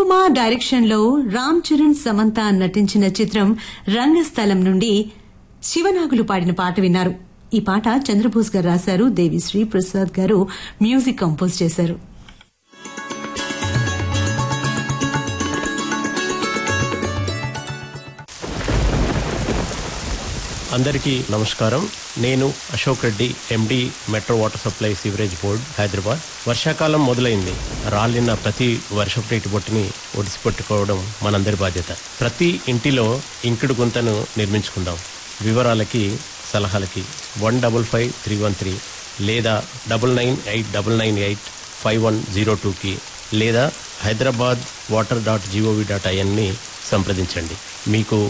Sukumar direction లో రామ్ చరణ్ సమంత నటించిన చిత్రం రంగస్థలం నుండి శివనాగులు పాడిన పాట విన్నారు. ఈ పాట చంద్రబోస్ గారు రాశారు, దేవిశ్రీ ప్రసాద్ గారు మ్యూజిక్ కంపోజ్ చేశారు. అందరికీ నమస్కారం. నేను అశోక్ రెడ్డి, ఎండి, metro water supply sewerage board, Hyderabad. వర్షాకాలం మొదలైంది. రాలిన ప్రతి వర్షపు నీటి బొట్టుని ఒడిసిపెట్టుకోవడం మనందరి బాధ్యత. ప్రతి ఇంటిలో ఇంకుడు గుంతను నిర్మించుకుందాం. వివరాలకి, సలహాలకి 155313 లేదా 9989985102కి లేదా hyderabadwater.gov.in ని సంప్రదించండి. మీకు